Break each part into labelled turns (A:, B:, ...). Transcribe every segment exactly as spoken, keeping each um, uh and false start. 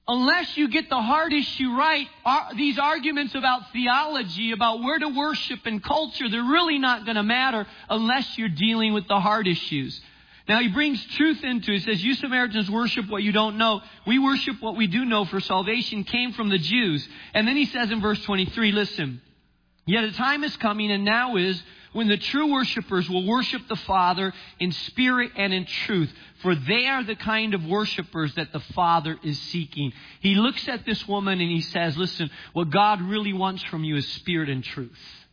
A: Unless you get the heart issue right, these arguments about theology, about where to worship and culture, they're really not going to matter unless you're dealing with the heart issues. Now, he brings truth into it. He says, you Samaritans worship what you don't know. We worship what we do know, for salvation came from the Jews. And then he says in verse twenty-three, listen, yet a time is coming and now is when the true worshipers will worship the Father in spirit and in truth, for they are the kind of worshipers that the Father is seeking. He looks at this woman and he says, listen, what God really wants from you is spirit and truth.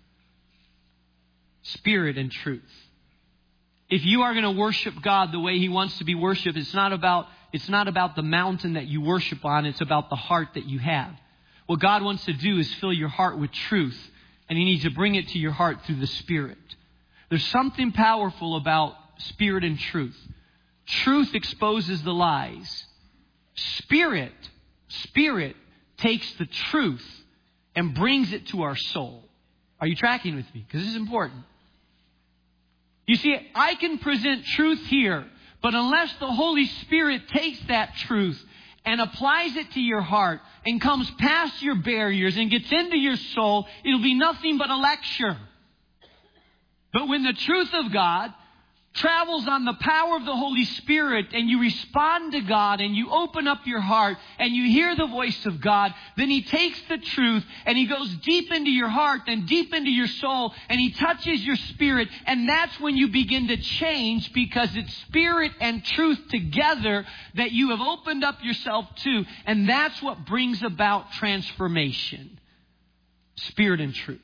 A: Spirit and truth. If you are going to worship God the way He wants to be worshipped, it's not about, it's not about the mountain that you worship on. It's about the heart that you have. What God wants to do is fill your heart with truth. And He needs to bring it to your heart through the Spirit. There's something powerful about spirit and truth. Truth exposes the lies. Spirit, Spirit takes the truth and brings it to our soul. Are you tracking with me? Because this is important. You see, I can present truth here, but unless the Holy Spirit takes that truth and applies it to your heart and comes past your barriers and gets into your soul, it'll be nothing but a lecture. But when the truth of God travels on the power of the Holy Spirit and you respond to God and you open up your heart and you hear the voice of God, then He takes the truth and He goes deep into your heart and deep into your soul and He touches your spirit, and that's when you begin to change, because it's spirit and truth together that you have opened up yourself to, and that's what brings about transformation. Spirit and truth.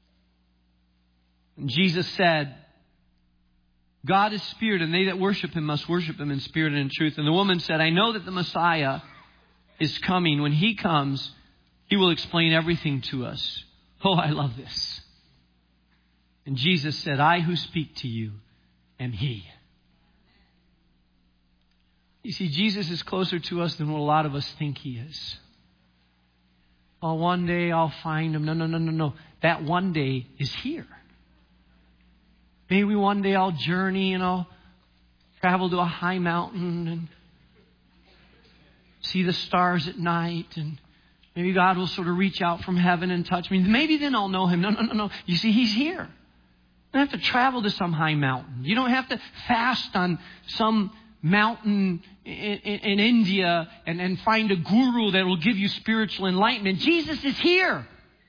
A: And Jesus said, God is spirit, and they that worship Him must worship Him in spirit and in truth. And the woman said, I know that the Messiah is coming. When He comes, He will explain everything to us. Oh, I love this. And Jesus said, I who speak to you am He. You see, Jesus is closer to us than what a lot of us think He is. Oh, one day I'll find Him. No, no, no, no, no. That one day is here. Maybe one day I'll journey and I'll travel to a high mountain and see the stars at night, and maybe God will sort of reach out from heaven and touch me. Maybe then I'll know Him. No, no, no, no. You see, He's here. You don't have to travel to some high mountain. You don't have to fast on some mountain in, in, in India and, and find a guru that will give you spiritual enlightenment. Jesus is here.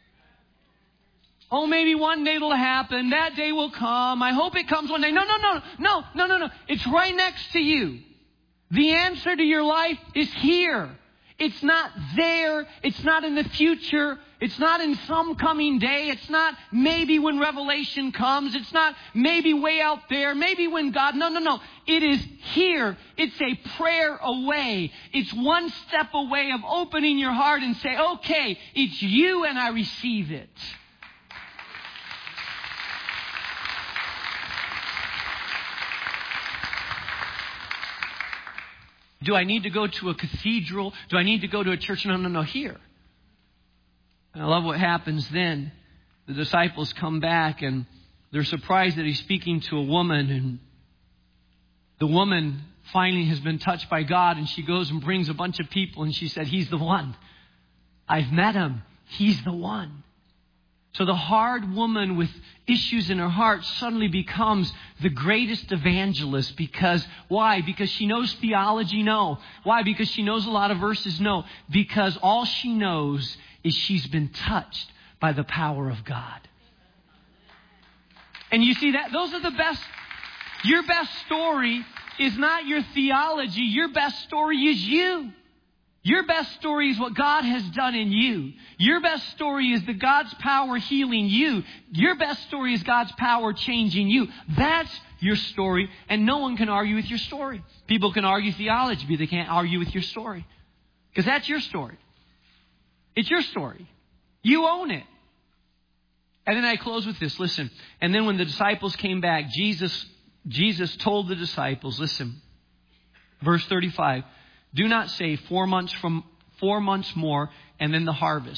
A: Oh, maybe one day it'll happen. That day will come. I hope it comes one day. No, no, no, no, no, no, no. It's right next to you. The answer to your life is here. It's not there. It's not in the future. It's not in some coming day. It's not maybe when revelation comes. It's not maybe way out there. Maybe when God... No, no, no. It is here. It's a prayer away. It's one step away of opening your heart and say, okay, it's you and I receive it. Do I need to go to a cathedral? Do I need to go to a church? No, no, no, here. And I love what happens then. The disciples come back and they're surprised that He's speaking to a woman. And the woman finally has been touched by God, and she goes and brings a bunch of people and she said, He's the one. I've met Him. He's the one. So the hard woman with issues in her heart suddenly becomes the greatest evangelist. Because, why? Because she knows theology? No. Why? Because she knows a lot of verses? No. Because all she knows is she's been touched by the power of God. And you see that? Those are the best. Your best story is not your theology. Your best story is you. Your best story is what God has done in you. Your best story is the God's power healing you. Your best story is God's power changing you. That's your story, and no one can argue with your story. People can argue theology, but they can't argue with your story. Because that's your story. It's your story. You own it. And then I close with this. Listen. And then when the disciples came back, Jesus, Jesus told the disciples, listen, verse thirty-five, do not say four months from four months more and then the harvest.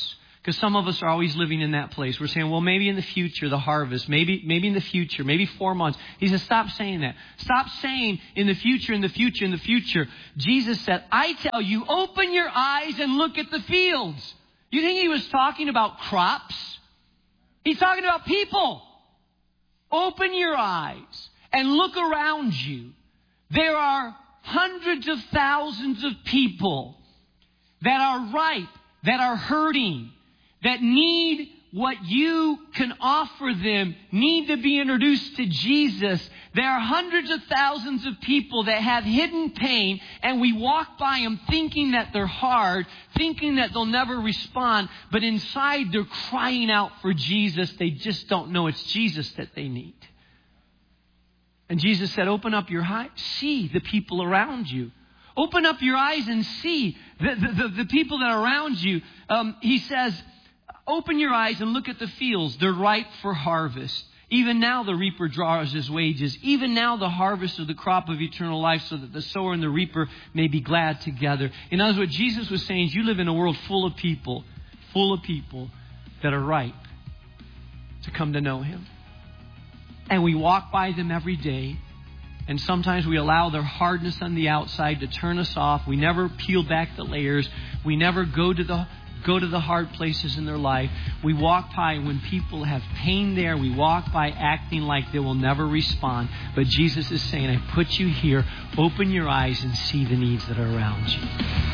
A: Because some of us are always living in that place. We're saying, well, maybe in the future, the harvest, maybe maybe in the future, maybe four months. He says, stop saying that. Stop saying in the future, in the future, in the future. Jesus said, I tell you, open your eyes and look at the fields. You think he was talking about crops? He's talking about people. Open your eyes and look around you. There are hundreds of thousands of people that are ripe, that are hurting, that need what you can offer them, need to be introduced to Jesus. There are hundreds of thousands of people that have hidden pain, and we walk by them thinking that they're hard, thinking that they'll never respond, but inside they're crying out for Jesus. They just don't know it's Jesus that they need. And Jesus said, open up your eyes, see the people around you. Open up your eyes and see the, the, the, the people that are around you. Um, he says, open your eyes and look at the fields. They're ripe for harvest. Even now the reaper draws his wages. Even now the harvest of the crop of eternal life, so that the sower and the reaper may be glad together. In other words, what Jesus was saying is you live in a world full of people, full of people that are ripe to come to know him. And we walk by them every day. And sometimes we allow their hardness on the outside to turn us off. We never peel back the layers. We never go to the go to the hard places in their life. We walk by when people have pain there. We walk by acting like they will never respond. But Jesus is saying, I put you here. Open your eyes and see the needs that are around you.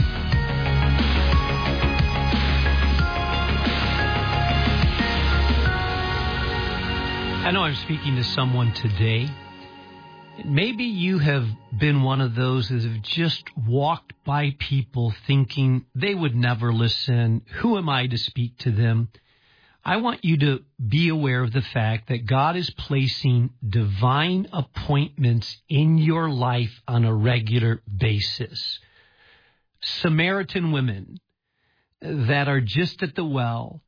A: I know I'm speaking to someone today. Maybe you have been one of those that have just walked by people thinking they would never listen. Who am I to speak to them? I want you to be aware of the fact that God is placing divine appointments in your life on a regular basis. Samaritan women that are just at the well,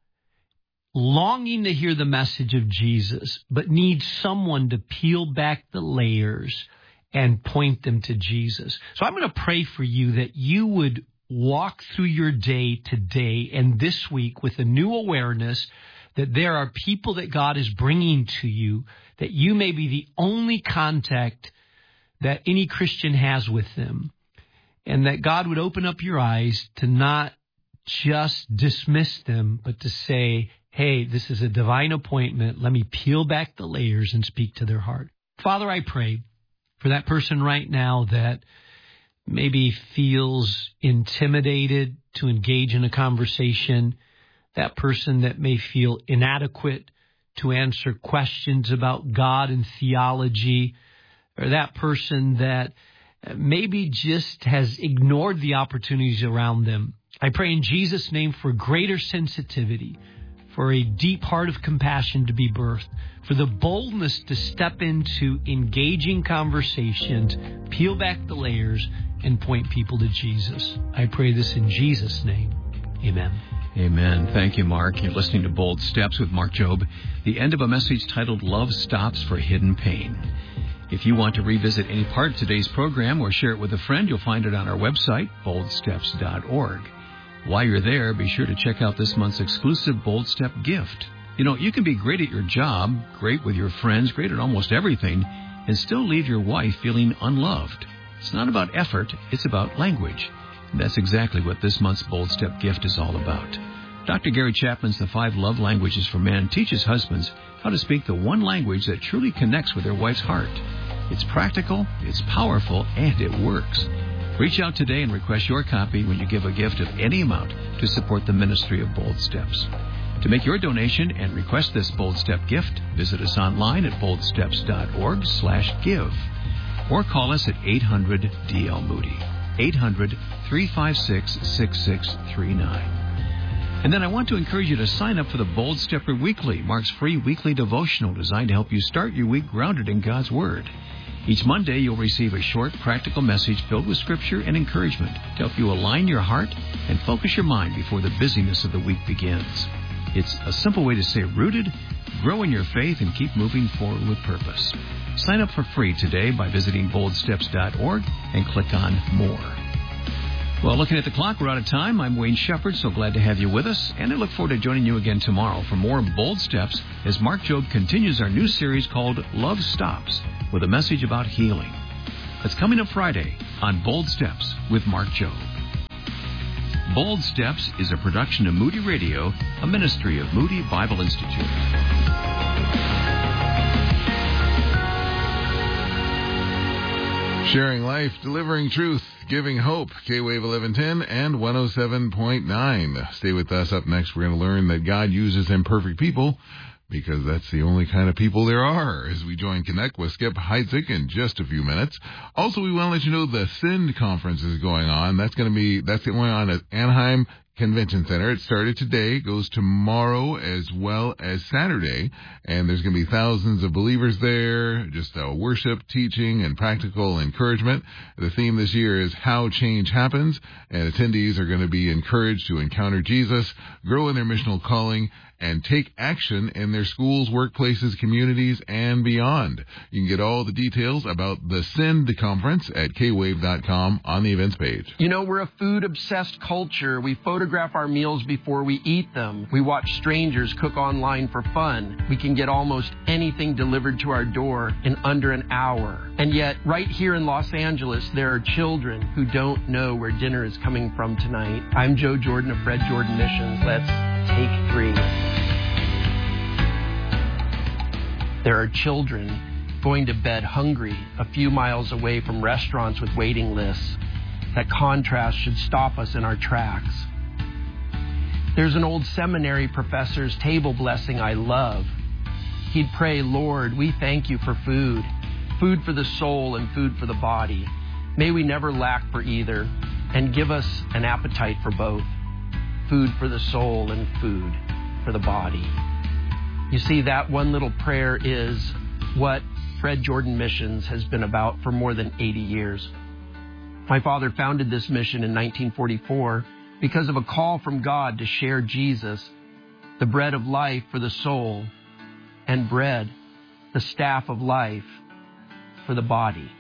A: longing to hear the message of Jesus, but need someone to peel back the layers and point them to Jesus. So I'm going to pray for you that you would walk through your day today and this week with a new awareness that there are people that God is bringing to you, that you may be the only contact that any Christian has with them, and that God would open up your eyes to not just dismiss them, but to say, hey, this is a divine appointment. Let me peel back the layers and speak to their heart. Father, I pray for that person right now that maybe feels intimidated to engage in a conversation, that person that may feel inadequate to answer questions about God and theology, or that person that maybe just has ignored the opportunities around them. I pray in Jesus' name for greater sensitivity, for a deep heart of compassion to be birthed, for the boldness to step into engaging conversations, peel back the layers, and point people to Jesus. I pray this in Jesus' name. Amen.
B: Amen. Thank you, Mark. You're listening to Bold Steps with Mark Jobe, the end of a message titled Love Stops for Hidden Pain. If you want to revisit any part of today's program or share it with a friend, you'll find it on our website, bold steps dot org. While you're there, be sure to check out this month's exclusive Bold Step gift. You know, you can be great at your job, great with your friends, great at almost everything, and still leave your wife feeling unloved. It's not about effort, it's about language. And that's exactly what this month's Bold Step gift is all about. Doctor Gary Chapman's The Five Love Languages for Men teaches husbands how to speak the one language that truly connects with their wife's heart. It's practical, it's powerful, and it works. Reach out today and request your copy when you give a gift of any amount to support the ministry of Bold Steps. To make your donation and request this Bold Step gift, visit us online at bold steps dot org slash give or call us at eight hundred D L Moody, eight hundred, three five six, six six three nine. And then I want to encourage you to sign up for the Bold Stepper Weekly, Mark's free weekly devotional designed to help you start your week grounded in God's Word. Each Monday, you'll receive a short, practical message filled with Scripture and encouragement to help you align your heart and focus your mind before the busyness of the week begins. It's a simple way to stay rooted, grow in your faith, and keep moving forward with purpose. Sign up for free today by visiting bold steps dot org and click on More. Well, looking at the clock, we're out of time. I'm Wayne Shepherd, so glad to have you with us, and I look forward to joining you again tomorrow for more Bold Steps as Mark Jobe continues our new series called Love Stops, with a message about healing. That's coming up Friday on Bold Steps with Mark Jobe. Bold Steps is a production of Moody Radio, a ministry of Moody Bible Institute.
C: Sharing life, delivering truth, giving hope. K-Wave eleven ten and one oh seven point nine. Stay with us. Up next, we're going to learn that God uses imperfect people because that's the only kind of people there are, as we join Connect with Skip Heitzig in just a few minutes. Also, we want to let you know the SEND conference is going on. That's going to be, that's going on at Anaheim Convention Center. It started today, goes tomorrow as well as Saturday, and there's going to be thousands of believers there, just uh, worship, teaching, and practical encouragement. The theme this year is How Change Happens, and attendees are going to be encouraged to encounter Jesus, grow in their missional calling, and take action in their schools, workplaces, communities, and beyond. You can get all the details about the SEND conference at k wave dot com on the events page.
D: You know, we're a food-obsessed culture. We photograph our meals before we eat them. We watch strangers cook online for fun. We can get almost anything delivered to our door in under an hour. And yet, right here in Los Angeles, there are children who don't know where dinner is coming from tonight. I'm Joe Jordan of Fred Jordan Missions. Let's take three. There are children going to bed hungry a few miles away from restaurants with waiting lists. That contrast should stop us in our tracks. There's an old seminary professor's table blessing I love. He'd pray, Lord, we thank you for food, food for the soul and food for the body. May we never lack for either, and give us an appetite for both, food for the soul and food for the body. You see, that one little prayer is what Fred Jordan Missions has been about for more than eighty years. My father founded this mission in nineteen forty-four because of a call from God to share Jesus, the bread of life for the soul, and bread, the staff of life for the body.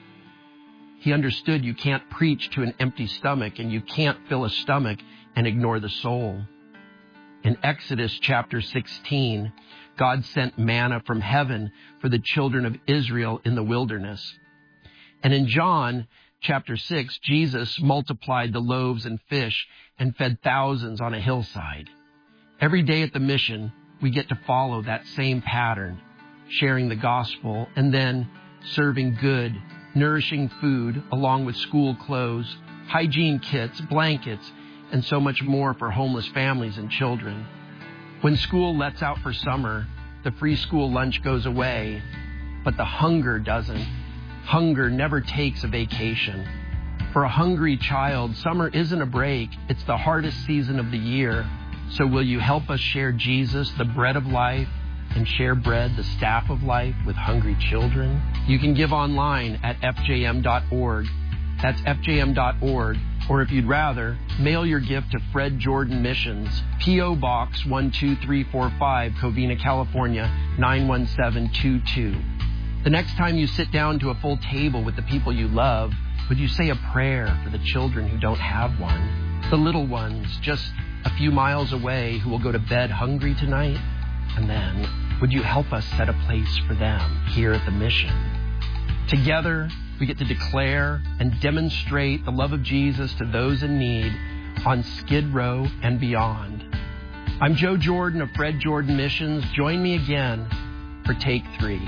D: He understood you can't preach to an empty stomach, and you can't fill a stomach and ignore the soul. In Exodus chapter sixteen, God sent manna from heaven for the children of Israel in the wilderness. And in John chapter six, Jesus multiplied the loaves and fish and fed thousands on a hillside. Every day at the mission, we get to follow that same pattern, sharing the gospel and then serving good, nourishing food along with school clothes, hygiene kits, blankets, and so much more for homeless families and children. When school lets out for summer, the free school lunch goes away, but the hunger doesn't. Hunger never takes a vacation. For a hungry child, summer isn't a break. It's the hardest season of the year. So will you help us share Jesus, the bread of life, and share bread, the staff of life, with hungry children? You can give online at f j m dot org. That's f j m dot org. Or if you'd rather, mail your gift to Fred Jordan Missions, P O Box one two three four five, Covina, California, nine one seven two two. The next time you sit down to a full table with the people you love, would you say a prayer for the children who don't have one? The little ones just a few miles away who will go to bed hungry tonight? And then, would you help us set a place for them here at the mission? Together, we get to declare and demonstrate the love of Jesus to those in need on Skid Row and beyond. I'm Joe Jordan of Fred Jordan Missions. Join me again for Take Three.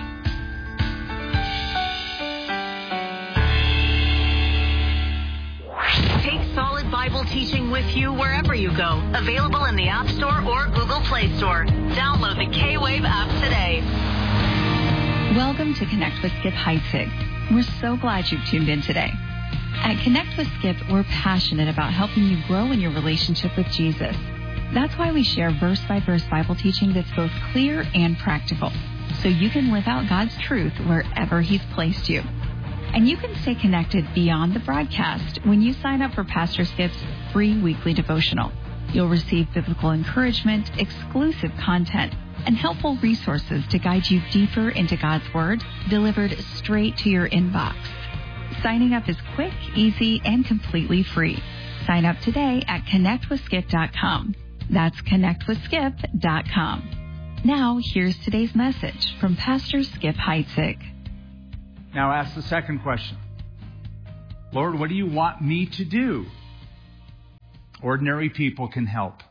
E: Take solid Bible teaching with you wherever you go. Available in the App Store or Google Play Store. Download the K-Wave app today.
F: Welcome to Connect with Skip Heitzig. We're so glad you've tuned in today. At Connect with Skip, we're passionate about helping you grow in your relationship with Jesus. That's why we share verse-by-verse Bible teaching that's both clear and practical, so you can live out God's truth wherever He's placed you. And you can stay connected beyond the broadcast when you sign up for Pastor Skip's free weekly devotional. You'll receive biblical encouragement, exclusive content, and helpful resources to guide you deeper into God's Word, delivered straight to your inbox. Signing up is quick, easy, and completely free. Sign up today at connect with skip dot com. That's connect with skip dot com. Now, here's today's message from Pastor Skip Heitzig.
G: Now ask the second question. Lord, what do you want me to do? Ordinary people can help.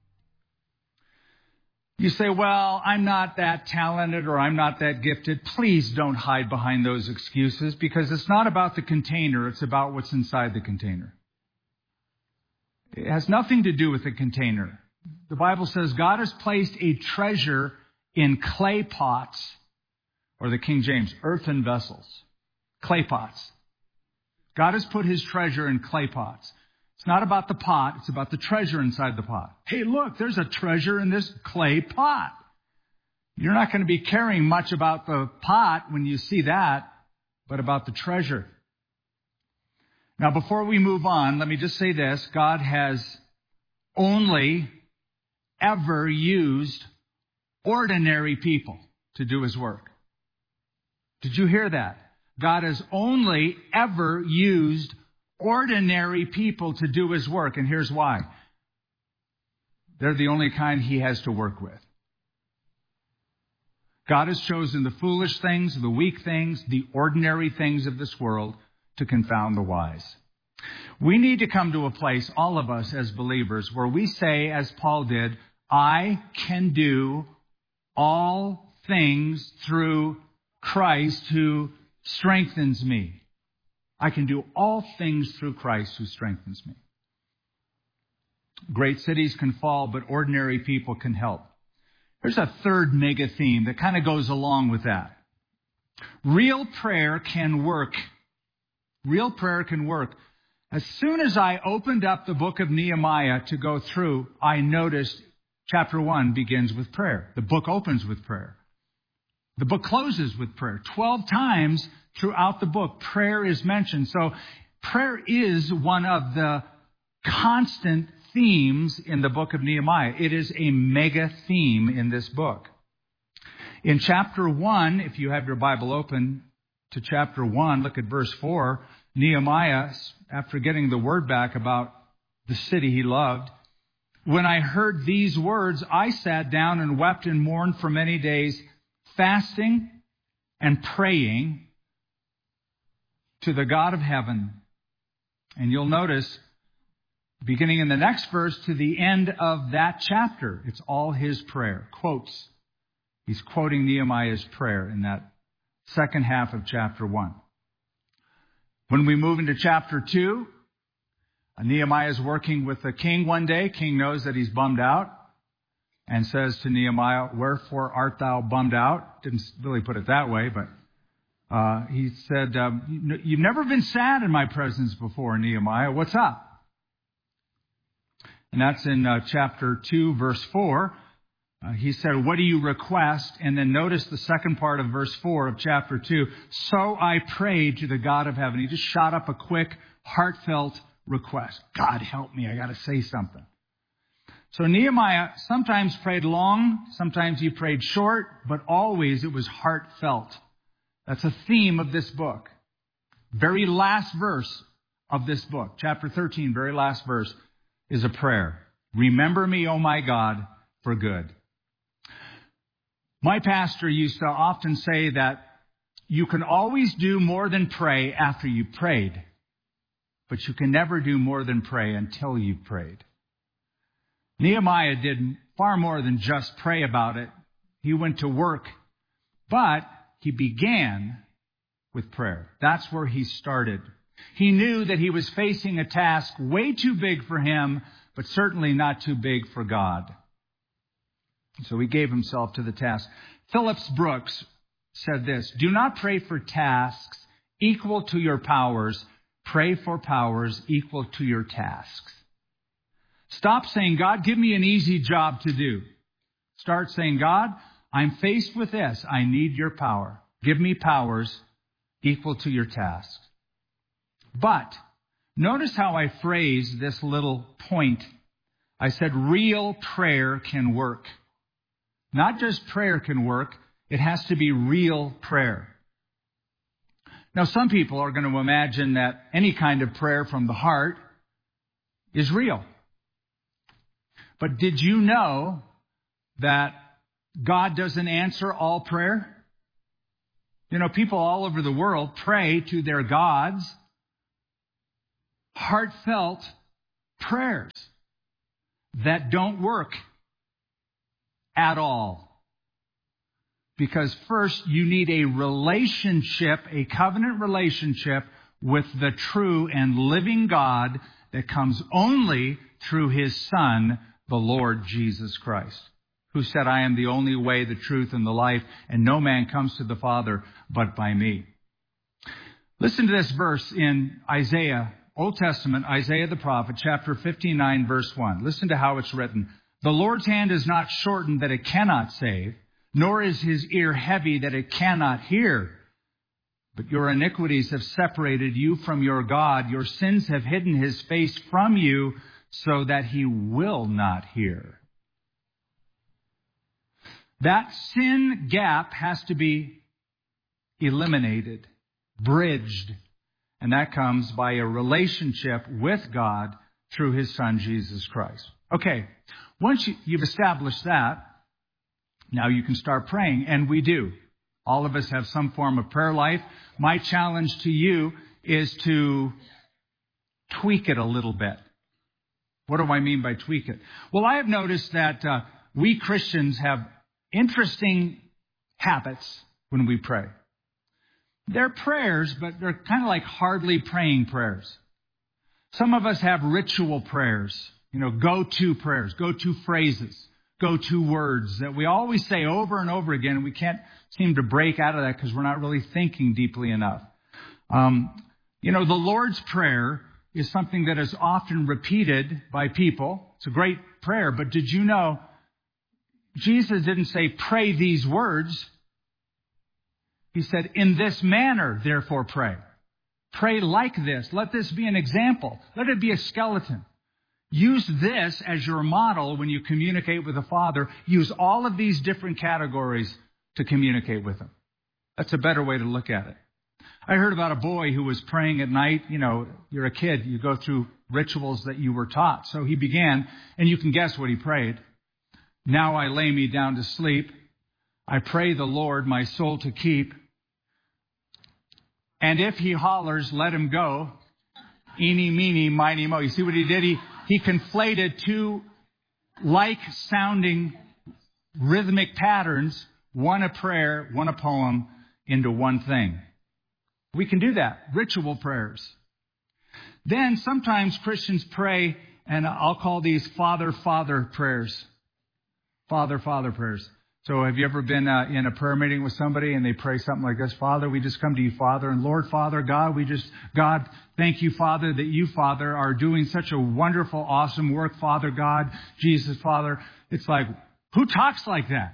G: You say, well, I'm not that talented or I'm not that gifted. Please don't hide behind those excuses, because it's not about the container. It's about what's inside the container. It has nothing to do with the container. The Bible says God has placed a treasure in clay pots, or the King James, earthen vessels, clay pots. God has put his treasure in clay pots. It's not about the pot. It's about the treasure inside the pot. Hey, look, there's a treasure in this clay pot. You're not going to be caring much about the pot when you see that, but about the treasure. Now, before we move on, let me just say this. God has only ever used ordinary people to do his work. Did you hear that? God has only ever used ordinary people to do his work, and here's why. They're the only kind he has to work with. God has chosen the foolish things, the weak things, the ordinary things of this world to confound the wise. We need to come to a place, all of us as believers, where we say, as Paul did, I can do all things through Christ who strengthens me. I can do all things through Christ who strengthens me. Great cities can fall, but ordinary people can help. There's a third mega theme that kind of goes along with that. Real prayer can work. Real prayer can work. As soon as I opened up the book of Nehemiah to go through, I noticed chapter one begins with prayer. The book opens with prayer. The book closes with prayer. Twelve times throughout the book, prayer is mentioned. So prayer is one of the constant themes in the book of Nehemiah. It is a mega theme in this book. In chapter one, if you have your Bible open to chapter one, look at verse four. Nehemiah, after getting the word back about the city he loved, when I heard these words, I sat down and wept and mourned for many days, fasting and praying to the God of heaven. And you'll notice, beginning in the next verse to the end of that chapter, it's all his prayer. Quotes. He's quoting Nehemiah's prayer in that second half of chapter one. When we move into chapter two, Nehemiah is working with the king one day. King knows that he's bummed out and says to Nehemiah, wherefore art thou bummed out? Didn't really put it that way, but uh, he said, um, you've never been sad in my presence before, Nehemiah. What's up? And that's in uh, chapter two, verse four. Uh, he said, what do you request? And then notice the second part of verse four of chapter two. So I prayed to the God of heaven. He just shot up a quick, heartfelt request. God, help me. I got to say something. So Nehemiah sometimes prayed long, sometimes he prayed short, but always it was heartfelt. That's a theme of this book. Very last verse of this book, chapter thirteen, very last verse, is a prayer. Remember me, O my God, for good. My pastor used to often say that you can always do more than pray after you prayed, but you can never do more than pray until you've prayed. Nehemiah did far more than just pray about it. He went to work, but he began with prayer. That's where he started. He knew that he was facing a task way too big for him, but certainly not too big for God. So he gave himself to the task. Phillips Brooks said this, do not pray for tasks equal to your powers. Pray for powers equal to your tasks. Stop saying, God, give me an easy job to do. Start saying, God, I'm faced with this. I need your power. Give me powers equal to your tasks. But notice how I phrased this little point. I said real prayer can work. Not just prayer can work. It has to be real prayer. Now, some people are going to imagine that any kind of prayer from the heart is real. But did you know that God doesn't answer all prayer? You know, people all over the world pray to their gods heartfelt prayers that don't work at all. Because first, you need a relationship, a covenant relationship with the true and living God that comes only through His Son, the Lord Jesus Christ, who said, I am the only way, the truth, and the life, and no man comes to the Father but by me. Listen to this verse in Isaiah, Old Testament, Isaiah the prophet, chapter fifty-nine, verse one. Listen to how it's written. The Lord's hand is not shortened that it cannot save, nor is His ear heavy that it cannot hear. But your iniquities have separated you from your God. Your sins have hidden His face from you so that He will not hear. That sin gap has to be eliminated, bridged, and that comes by a relationship with God through His Son, Jesus Christ. Okay, once you, you've established that, now you can start praying, and we do. All of us have some form of prayer life. My challenge to you is to tweak it a little bit. What do I mean by tweak it? Well, I have noticed that uh, we Christians have interesting habits when we pray. They're prayers, but they're kind of like hardly praying prayers. Some of us have ritual prayers, you know, go-to prayers, go-to phrases, go-to words that we always say over and over again, and we can't seem to break out of that because we're not really thinking deeply enough. Um, you know, the Lord's Prayer is something that is often repeated by people. It's a great prayer, but did you know Jesus didn't say, pray these words. He said, in this manner, therefore pray. Pray like this. Let this be an example. Let it be a skeleton. Use this as your model when you communicate with the Father. Use all of these different categories to communicate with Him. That's a better way to look at it. I heard about a boy who was praying at night. You know, you're a kid. You go through rituals that you were taught. So he began, and you can guess what he prayed. Now I lay me down to sleep. I pray the Lord my soul to keep. And if he hollers, let him go. Eeny, meeny, miny, mo. You see what he did? He, he conflated two like-sounding rhythmic patterns, one a prayer, one a poem, into one thing. We can do that. Ritual prayers. Then sometimes Christians pray, and I'll call these Father, Father prayers. Father, Father prayers. So have you ever been uh, in a prayer meeting with somebody and they pray something like this? Father, we just come to you, Father. And Lord, Father, God, we just, God, thank you, Father, that you, Father, are doing such a wonderful, awesome work, Father, God, Jesus, Father. It's like, who talks like that?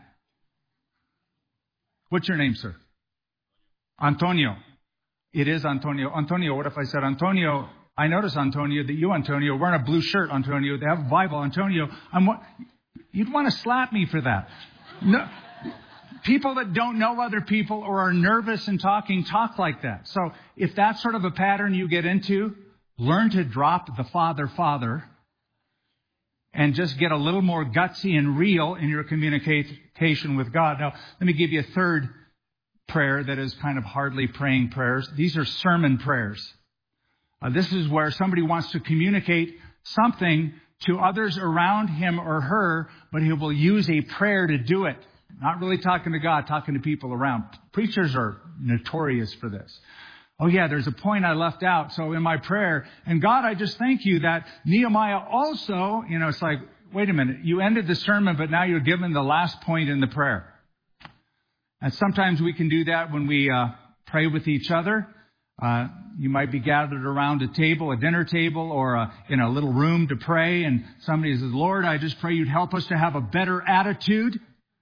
G: What's your name, sir? Antonio. It is Antonio. Antonio, what if I said, Antonio, I notice, Antonio, that you, Antonio, wearing a blue shirt, Antonio, they have a Bible, Antonio. I'm, you'd want to slap me for that. No, people that don't know other people or are nervous in talking talk like that. So if that's sort of a pattern you get into, learn to drop the Father, Father, and just get a little more gutsy and real in your communication with God. Now, let me give you a third prayer that is kind of hardly praying prayers. These are sermon prayers. Uh, this is where somebody wants to communicate something to others around him or her, but he will use a prayer to do it. Not really talking to God, talking to people around. Preachers are notorious for this. Oh yeah, there's a point I left out. So in my prayer, and God, I just thank you that Nehemiah also, you know, it's like, wait a minute, you ended the sermon, but now you're given the last point in the prayer. And sometimes we can do that when we uh, pray with each other. Uh, you might be gathered around a table, a dinner table, or uh, in a little room to pray, and somebody says, Lord, I just pray you'd help us to have a better attitude.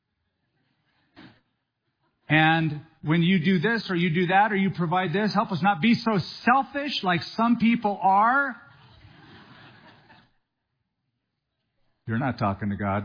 G: And when you do this, or you do that, or you provide this, help us not be so selfish like some people are. You're not talking to God.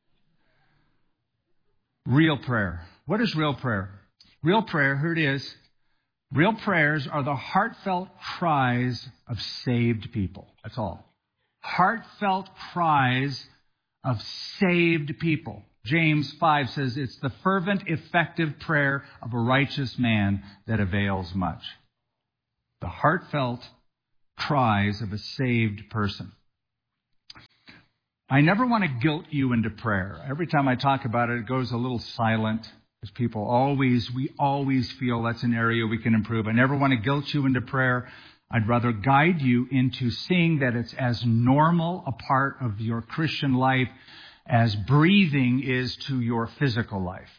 G: Real prayer. What is real prayer? Real prayer, here it is. Real prayers are the heartfelt cries of saved people. That's all. heartfelt cries of saved people. James five says it's the fervent, effective prayer of a righteous man that avails much. The heartfelt cries of a saved person. I never want to guilt you into prayer. Every time I talk about it, it goes a little silent. Because people always, we always feel that's an area we can improve. I never want to guilt you into prayer. I'd rather guide you into seeing that it's as normal a part of your Christian life as breathing is to your physical life.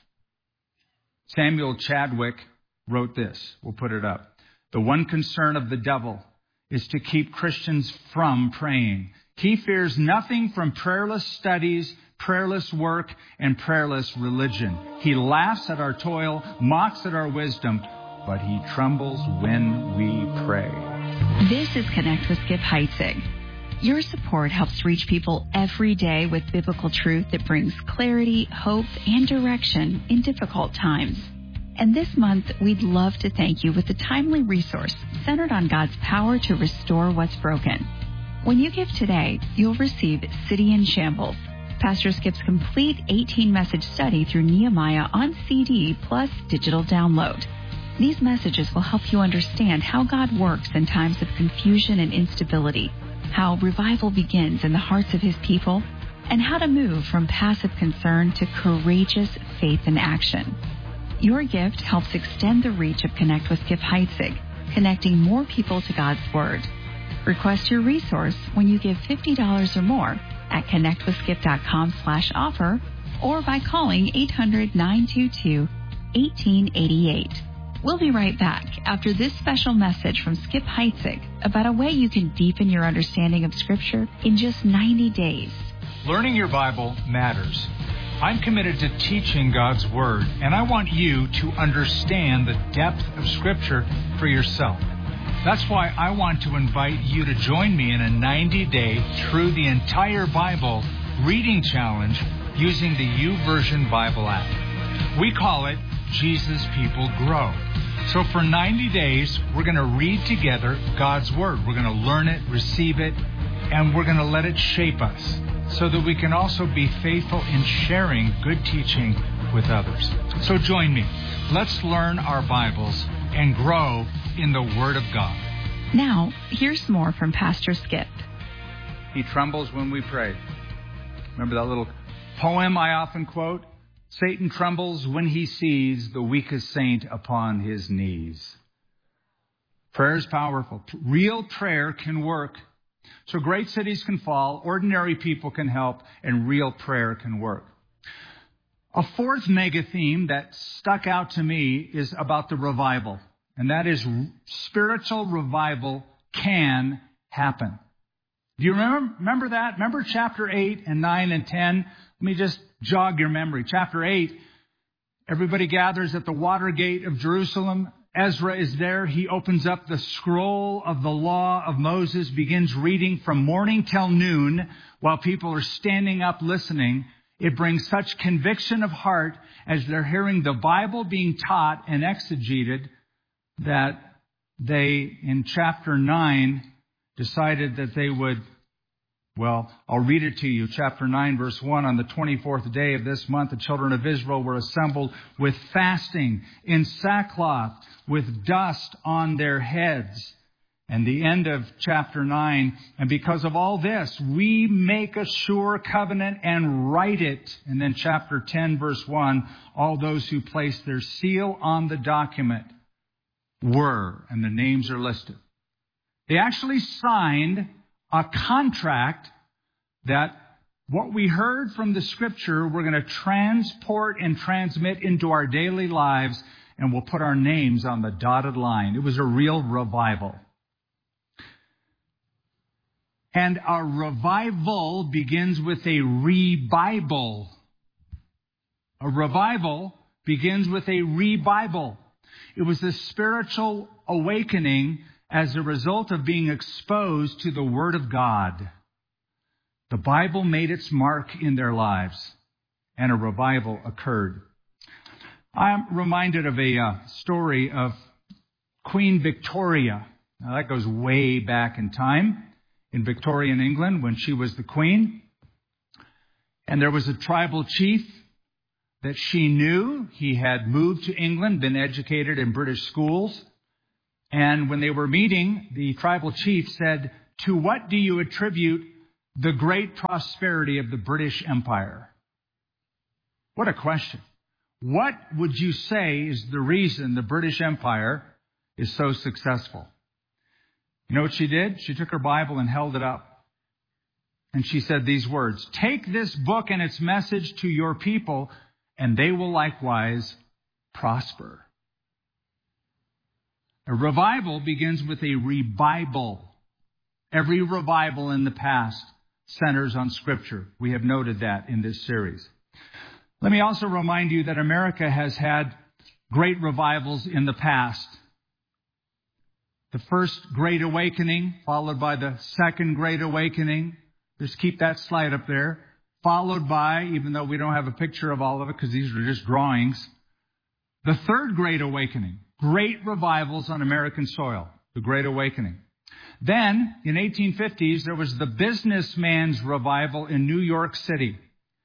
G: Samuel Chadwick wrote this. We'll put it up. The one concern of the devil is to keep Christians from praying. He fears nothing from prayerless studies, prayerless work, and prayerless religion. He laughs at our toil, mocks at our wisdom, but he trembles when we pray.
F: This is Connect with Skip Heitzig. Your support helps reach people every day with biblical truth that brings clarity, hope, and direction in difficult times. And this month, we'd love to thank you with a timely resource centered on God's power to restore what's broken. When you give today, you'll receive City in Shambles, Pastor Skip's complete eighteen-message study through Nehemiah on C D plus digital download. These messages will help you understand how God works in times of confusion and instability, how revival begins in the hearts of His people, and how to move from passive concern to courageous faith in action. Your gift helps extend the reach of Connect with Skip Heitzig, connecting more people to God's Word. Request your resource when you give fifty dollars or more at connectwithskip.com slash offer or by calling eight hundred, nine two two, one eight eight eight. We'll be right back after this special message from Skip Heitzig about a way you can deepen your understanding of Scripture in just ninety days.
G: Learning your Bible matters. I'm committed to teaching God's Word, and I want you to understand the depth of Scripture for yourself. That's why I want to invite you to join me in a ninety-day Through the Entire Bible reading challenge using the YouVersion Bible app. We call it Jesus People Grow. So for ninety days, we're going to read together God's Word. We're going to learn it, receive it, and we're going to let it shape us so that we can also be faithful in sharing good teaching with others. So join me. Let's learn our Bibles and grow in the Word of God.
F: Now, here's more from Pastor Skip.
G: He trembles when we pray. Remember that little poem I often quote? Satan trembles when he sees the weakest saint upon his knees. Prayer is powerful. Real prayer can work. So great cities can fall, ordinary people can help, and real prayer can work. A fourth mega theme that stuck out to me is about the revival. And that is spiritual revival can happen. Do you remember, remember that? Remember chapter eight and nine and ten? Let me just jog your memory. Chapter eight, everybody gathers at the water gate of Jerusalem. Ezra is there. He opens up the scroll of the law of Moses, begins reading from morning till noon while people are standing up listening. It brings such conviction of heart as they're hearing the Bible being taught and exegeted that they, in chapter nine, decided that they would, well, I'll read it to you. Chapter nine, verse one, on the twenty-fourth day of this month, the children of Israel were assembled with fasting, in sackcloth, with dust on their heads. And the end of chapter nine, and because of all this, we make a sure covenant and write it. And then chapter ten, verse one, all those who place their seal on the document were, and the names are listed. They actually signed a contract that what we heard from the Scripture, we're going to transport and transmit into our daily lives, and we'll put our names on the dotted line. It was a real revival. And a revival begins with a re-Bible. A revival begins with a re-Bible. It was a spiritual awakening as a result of being exposed to the Word of God. The Bible made its mark in their lives, and a revival occurred. I'm reminded of a uh, story of Queen Victoria. Now, that goes way back in time. in Victorian England when she was the queen. And there was a tribal chief that she knew. He had moved to England, been educated in British schools. And when they were meeting, the tribal chief said, "To what do you attribute the great prosperity of the British Empire?" What a question. What would you say is the reason the British Empire is so successful? You know what she did? She took her Bible and held it up. And she said these words, "Take this book and its message to your people, and they will likewise prosper." A revival begins with a rebible. Every revival in the past centers on Scripture. We have noted that in this series. Let me also remind you that America has had great revivals in the past. The first Great Awakening, followed by the second Great Awakening. Just keep that slide up there. Followed by, even though we don't have a picture of all of it because these are just drawings, the third Great Awakening. Great revivals on American soil. The Great Awakening. Then, in eighteen fifties, there was the businessman's revival in New York City.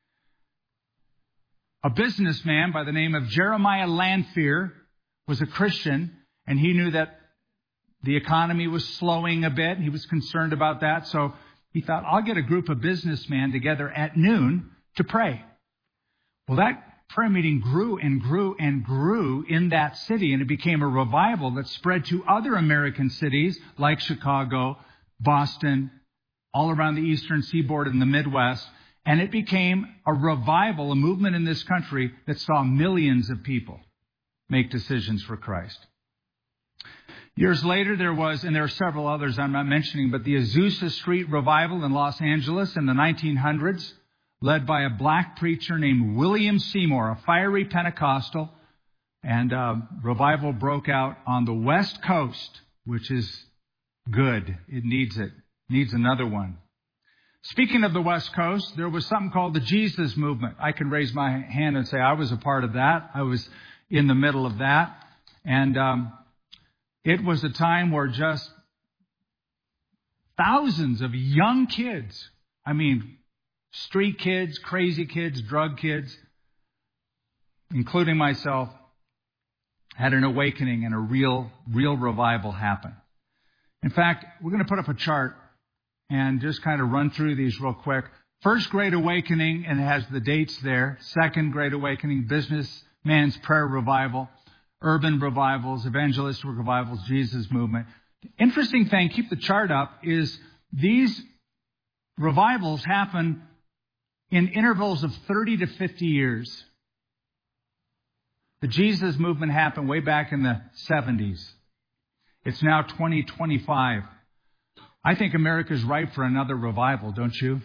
G: A businessman by the name of Jeremiah Lanphier was a Christian, and he knew that the economy was slowing a bit. He was concerned about that, so he thought, I'll get a group of businessmen together at noon to pray. Well, that prayer meeting grew and grew and grew in that city, and it became a revival that spread to other American cities like Chicago, Boston, all around the eastern seaboard and the Midwest. And it became a revival, a movement in this country that saw millions of people make decisions for Christ. Years later, there was, and there are several others I'm not mentioning, but the Azusa Street Revival in Los Angeles in the nineteen hundreds, led by a black preacher named William Seymour, a fiery Pentecostal. And uh, revival broke out on the West Coast, which is good. It needs it. Needs another one. Speaking of the West Coast, there was something called the Jesus Movement. I can raise my hand and say I was a part of that. I was in the middle of that. And um, it was a time where just thousands of young kids, I mean, street kids, crazy kids, drug kids, including myself, had an awakening and a real, real revival happen. In fact, we're going to put up a chart and just kind of run through these real quick. First Great Awakening, and it has the dates there. Second Great Awakening, Businessman's Prayer Revival, Urban Revivals, Evangelistic Revivals, Jesus Movement. Interesting thing, keep the chart up, is these revivals happen in intervals of thirty to fifty years. The Jesus Movement happened way back in the seventies. It's now twenty twenty-five. I think America's ripe for another revival, don't you?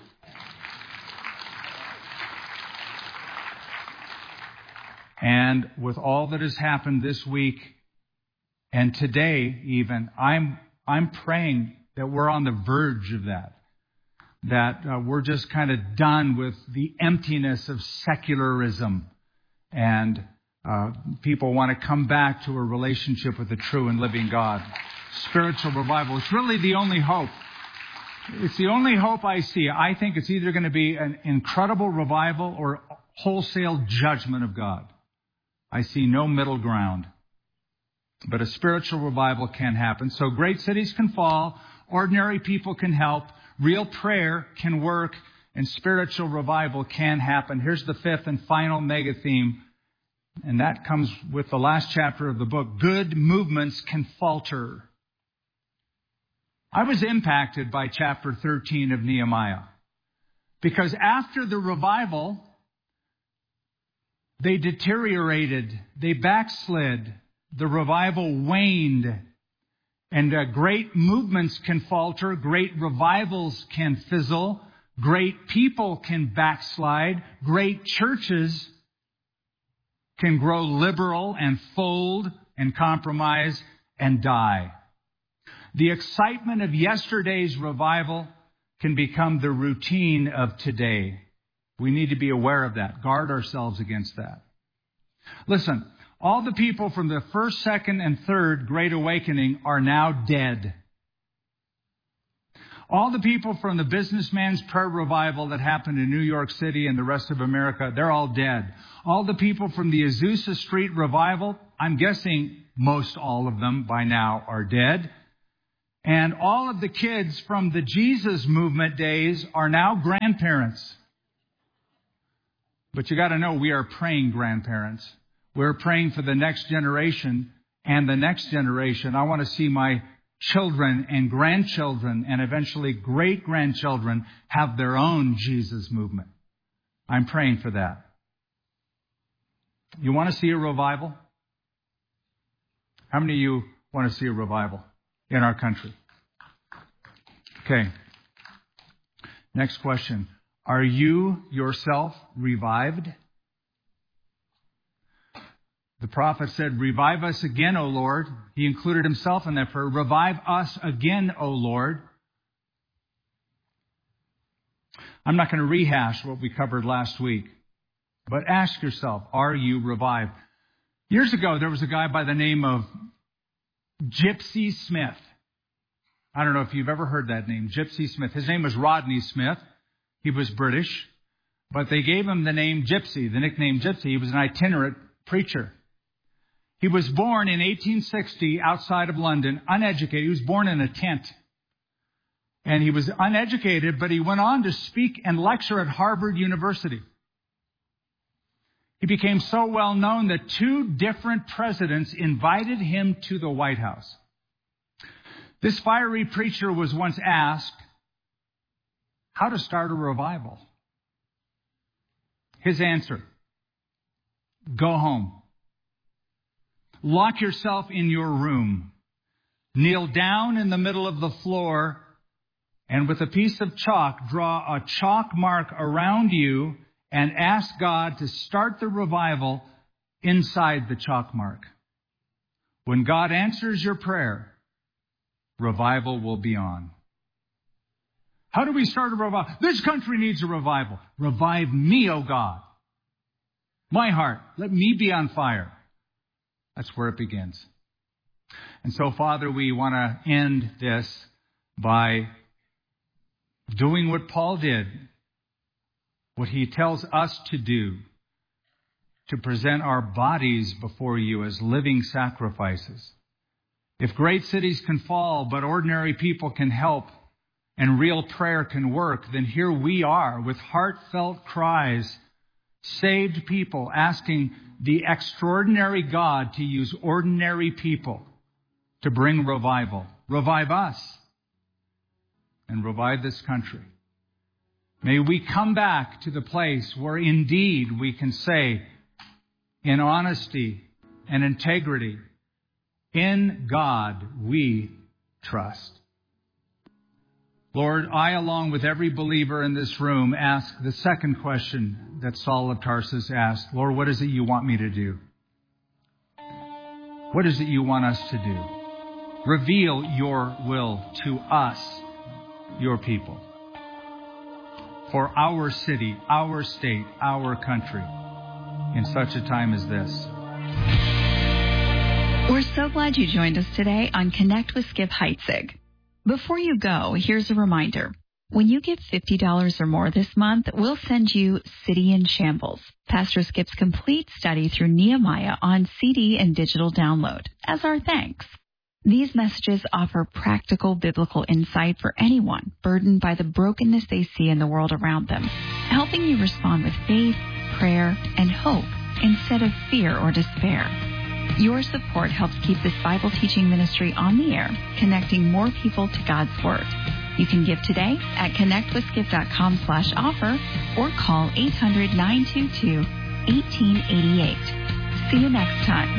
G: And with all that has happened this week and today even, I'm I'm praying that we're on the verge of that. That uh, we're just kind of done with the emptiness of secularism, and uh, people want to come back to a relationship with the true and living God. Spiritual revival. It's really the only hope. It's the only hope I see. I think it's either going to be an incredible revival or wholesale judgment of God. I see no middle ground. But a spiritual revival can happen. So great cities can fall. Ordinary people can help. Real prayer can work. And spiritual revival can happen. Here's the fifth and final mega theme. And that comes with the last chapter of the book. Good movements can falter. I was impacted by chapter thirteen of Nehemiah. Because after the revival, they deteriorated. They backslid. The revival waned. And uh, great movements can falter. Great revivals can fizzle. Great people can backslide. Great churches can grow liberal and fold and compromise and die. The excitement of yesterday's revival can become the routine of today. We need to be aware of that. Guard ourselves against that. Listen, all the people from the first, second, and third Great Awakening are now dead. All the people from the Businessman's Prayer Revival that happened in New York City and the rest of America, they're all dead. All the people from the Azusa Street Revival, I'm guessing most all of them by now are dead. And all of the kids from the Jesus Movement days are now grandparents. But you got to know, we are praying grandparents. We're praying for the next generation and the next generation. I want to see my children and grandchildren and eventually great-grandchildren have their own Jesus movement. I'm praying for that. You want to see a revival? How many of you want to see a revival in our country? Okay. Next question. Are you yourself revived? The prophet said, revive us again, O Lord. He included himself in that prayer. Revive us again, O Lord. I'm not going to rehash what we covered last week, but ask yourself, are you revived? Years ago, there was a guy by the name of Gypsy Smith. I don't know if you've ever heard that name, Gypsy Smith. His name was Rodney Smith. He was British, but they gave him the name Gypsy, the nickname Gypsy. He was an itinerant preacher. He was born in eighteen sixty outside of London, uneducated. He was born in a tent. And he was uneducated, but he went on to speak and lecture at Harvard University. He became so well known that two different presidents invited him to the White House. This fiery preacher was once asked how to start a revival. His answer, go home. Lock yourself in your room. Kneel down in the middle of the floor and with a piece of chalk, draw a chalk mark around you and ask God to start the revival inside the chalk mark. When God answers your prayer, revival will be on. How do we start a revival? This country needs a revival. Revive me, O God. My heart, let me be on fire. That's where it begins. And so, Father, we want to end this by doing what Paul did, what he tells us to do, to present our bodies before you as living sacrifices. If great cities can fall, but ordinary people can help, and real prayer can work, then here we are with heartfelt cries, saved people asking the extraordinary God to use ordinary people to bring revival. Revive us and revive this country. May we come back to the place where indeed we can say, in honesty and integrity, in God we trust. Lord, I, along with every believer in this room, ask the second question that Saul of Tarsus asked. Lord, what is it you want me to do? What is it you want us to do? Reveal your will to us, your people, for our city, our state, our country, in such a time as this.
F: We're so glad you joined us today on Connect with Skip Heitzig. Before you go, here's a reminder. When you give fifty dollars or more this month, we'll send you City in Shambles, Pastor Skip's complete study through Nehemiah on C D and digital download, as our thanks. These messages offer practical biblical insight for anyone burdened by the brokenness they see in the world around them, helping you respond with faith, prayer, and hope instead of fear or despair. Your support helps keep this Bible teaching ministry on the air, connecting more people to God's Word. You can give today at connectwithskip.com slash offer or call eight hundred, nine two two, one eight eight eight. See you next time.